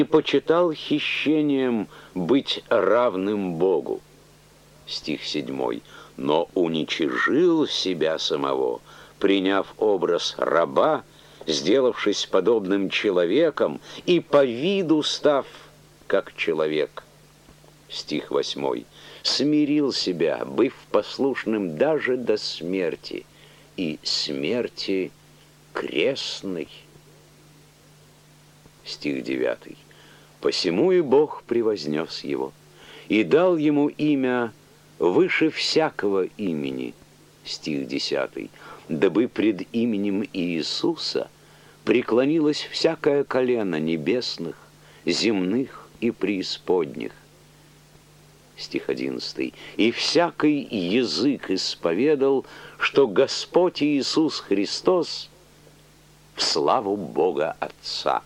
и почитал хищением быть равным Богу. Стих 7. Но уничижил себя самого, приняв образ раба, сделавшись подобным человеком и по виду став как человек. Стих 8. Смирил себя, быв послушным даже до смерти, и смерти крестной. Стих 9. Посему и Бог превознес его, и дал ему имя выше всякого имени. Стих 10. Дабы пред именем Иисуса преклонилось всякое колено небесных, земных и преисподних. Стих 11. И всякий язык исповедал, что Господь Иисус Христос в славу Бога Отца.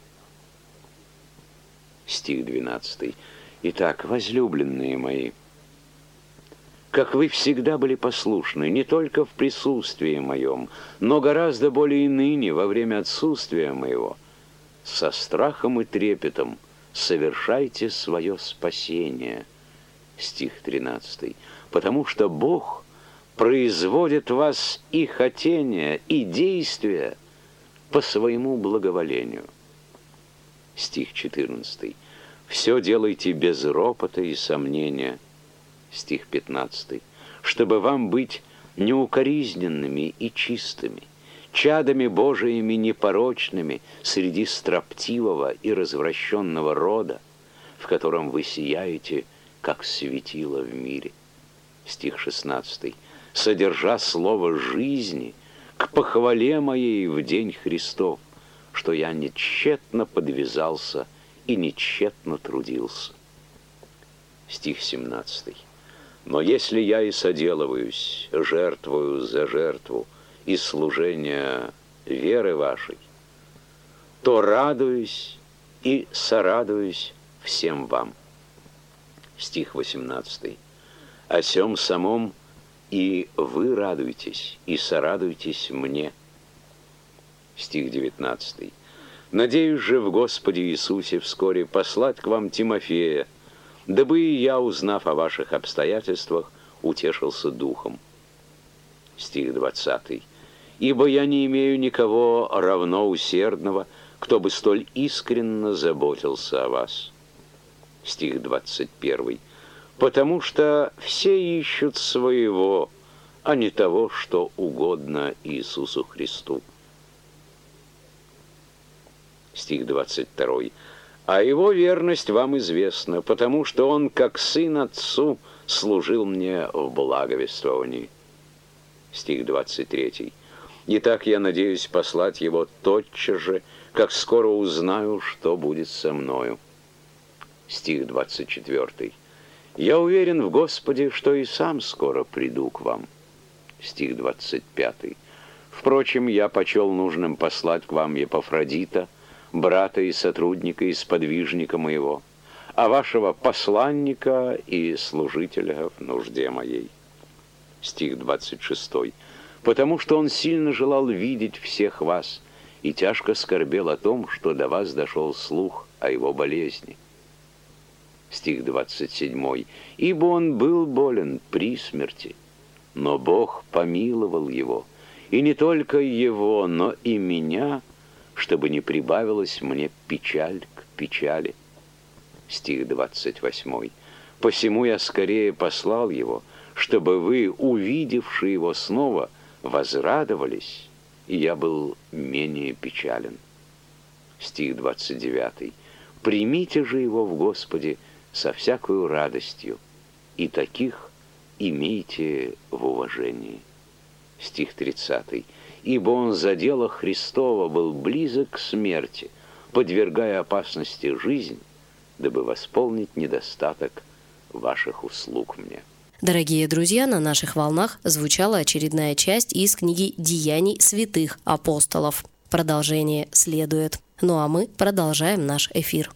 Стих 12. Итак, возлюбленные мои, как вы всегда были послушны, не только в присутствии моем, но гораздо более и ныне, во время отсутствия моего, со страхом и трепетом совершайте свое спасение. Стих 13. Потому что Бог производит в вас и хотения, и действия по своему благоволению. Стих 14. Все делайте без ропота и сомнения. Стих 15. Чтобы вам быть неукоризненными и чистыми, чадами Божиими непорочными среди строптивого и развращенного рода, в котором вы сияете, как светило в мире. Стих 16. Содержа слово жизни к похвале моей в день Христов, что я не тщетно подвязался и не тщетно трудился. Стих 17. Но если я и соделываюсь, жертвую за жертву и служение веры вашей, то радуюсь и сорадуюсь всем вам. Стих 18. О сем самом и вы радуйтесь, и сорадуйтесь мне. Стих 19. Надеюсь же в Господе Иисусе вскоре послать к вам Тимофея, дабы и я, узнав о ваших обстоятельствах, утешился духом. Стих 20. Ибо я не имею никого равно усердного, кто бы столь искренно заботился о вас. Стих 21. Потому что все ищут своего, а не того, что угодно Иисусу Христу. Стих 22. А его верность вам известна, потому что он, как сын отцу, служил мне в благовествовании. Стих 23. Итак, я надеюсь послать его тотчас же, как скоро узнаю, что будет со мною. Стих 24. Я уверен в Господе, что и сам скоро приду к вам. Стих 25. Впрочем, я почел нужным послать к вам Епафродита, брата и сотрудника и сподвижника моего, а вашего посланника и служителя в нужде моей. Стих 26. Потому что он сильно желал видеть всех вас и тяжко скорбел о том, что до вас дошел слух о его болезни. Стих 27. Ибо он был болен при смерти, но Бог помиловал его, и не только его, но и меня, чтобы не прибавилась мне печаль к печали. Стих 28. Посему я скорее послал его, чтобы вы, увидевши его снова, возрадовались, и я был менее печален. Стих 29. Примите же его в Господе со всякою радостью, и таких имейте в уважении. Стих 30. Ибо он за дело Христова был близок к смерти, подвергая опасности жизнь, дабы восполнить недостаток ваших услуг мне. Дорогие друзья, на наших волнах звучала очередная часть из книги «Деяний святых апостолов». Продолжение следует. Ну а мы продолжаем наш эфир.